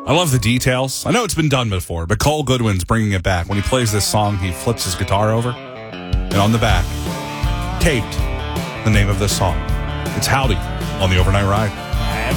I love the details. I know it's been done before, but Cole Goodwin's bringing it back. When he plays this song, he flips his guitar over, and on the back, taped the name of this song. It's Howdy on the Overnight Ride.